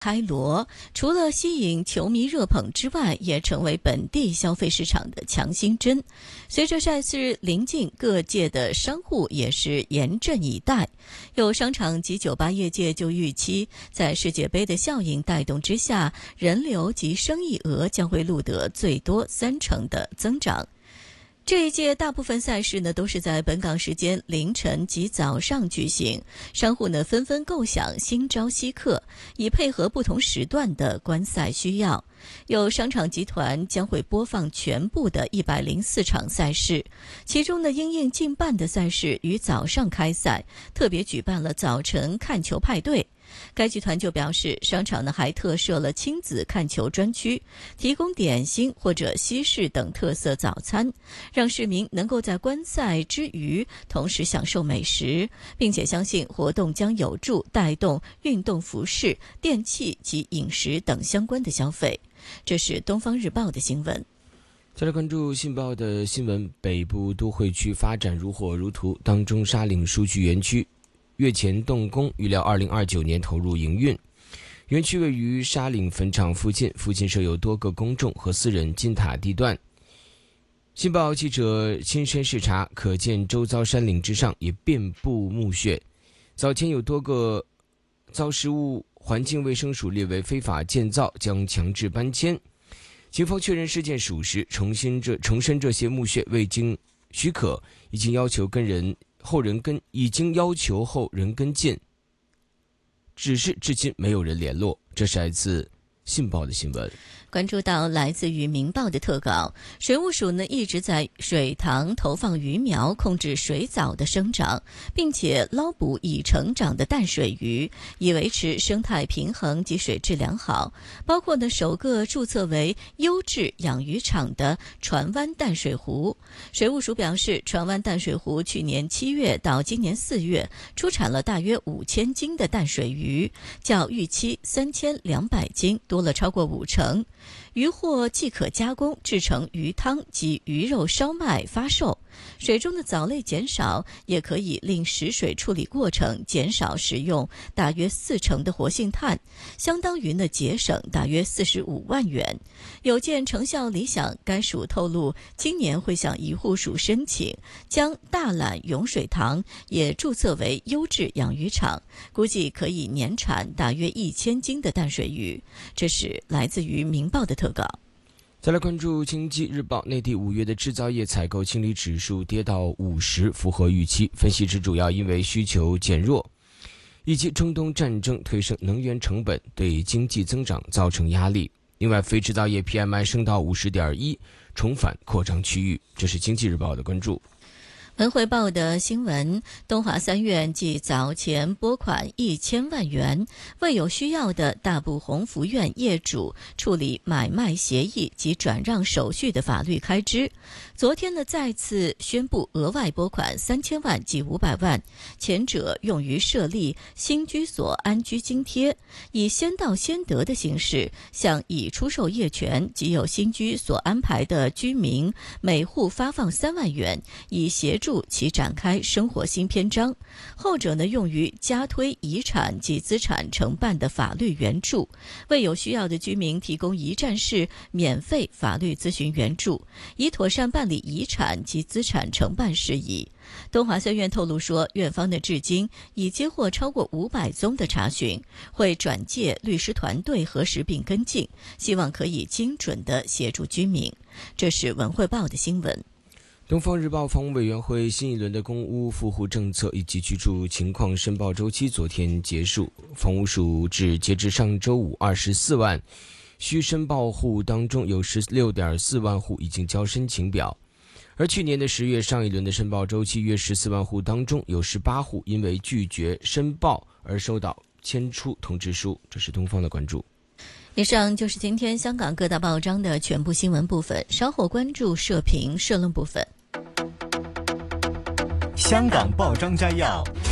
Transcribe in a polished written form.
开锣，除了吸引球迷热捧之外，也成为本地消费市场的强心针。随着赛事临近，各界的商户也是严阵以待。有商场及酒吧业界就预期，在世界杯的效应带动之下，人流及生意额将会录得最多30%的增长。这一届大部分赛事呢都是在本港时间凌晨及早上举行，商户呢纷纷构想新招稀客，以配合不同时段的观赛需要。有商场集团将会播放全部的104场赛事，其中呢因应近半的赛事于早上开赛，特别举办了早晨看球派对。该集团就表示，商场呢还特设了亲子看球专区，提供点心或者西式等特色早餐，让市民能够在观赛之余同时享受美食，并且相信活动将有助带动运动服饰、电器及饮食等相关的消费。这是东方日报的新闻。 再来关注信报的新闻，北部都会区发展如火如荼，当中沙岭数据园区月前动工，预料2029年投入营运。园区位于沙岭坟场附近，附近设有多个公众和私人金塔地段。信报记者亲身视察，可见周遭山岭之上也遍布墓穴。早前有多个遭失物环境卫生署列为非法建造，将强制搬迁。警方确认事件属实，重申这些墓穴未经许可，已经要求后人跟进，只是至今没有人联络。这是来自信报的新闻。 关注到来自于明报的特稿，水务署呢一直在水塘投放鱼苗，控制水藻的生长，并且捞捕已成长的淡水鱼，以维持生态平衡及水质良好。包括呢首个注册为优质养鱼场的船湾淡水湖。水务署表示，船湾淡水湖去年7月到今年4月出产了大约5000斤的淡水鱼，较预期3200斤多了超过50%。鱼货既可加工制成鱼汤及鱼肉烧卖发售，水中的藻类减少，也可以令食水处理过程减少使用大约40%的活性炭，相当于呢节省大约45万元。有见成效理想，该署透露今年会向渔护署申请，将大榄涌水塘也注册为优质养鱼场，估计可以年产大约1000斤的淡水鱼。这是来自于明报的特稿。 再来关注经济日报，内地5月的制造业采购经理指数跌到50，符合预期。分析指主要因为需求减弱，以及中东战争推升能源成本，对经济增长造成压力。另外，非制造业 PMI 升到50.1，重返扩张区域。这是经济日报的关注。 文汇报的新闻，东华三院继早前拨款1000万元，为有需要的大埔鸿福苑业主处理买卖协议及转让手续的法律开支。昨天呢，再次宣布额外拨款3000万及500万，前者用于设立新居所安居津贴，以先到先得的形式，向已出售业权及有新居所安排的居民每户发放3万元，以协助其展开生活新篇章。后者呢，用于加推遗产及资产承办的法律援助，为有需要的居民提供一站式免费法律咨询援助，以妥善办理遗产及资产承办事宜。东华三院透露说，院方的至今已接获超过500宗的查询，会转介律师团队核实并跟进，希望可以精准地协助居民。这是文汇报的新闻。 东方日报房屋委员会新一轮的公屋富户政策以及居住情况申报周期昨天结束，房屋署截至上周五24万需申报户当中，有16.4万户已经交申请表，而去年的10月上一轮的申报周期约14万户当中，有18户因为拒绝申报而收到迁出通知书。这是东方的关注。 以上就是今天香港各大报章的全部新闻部分，稍后关注社评社论部分。 香港报章摘要。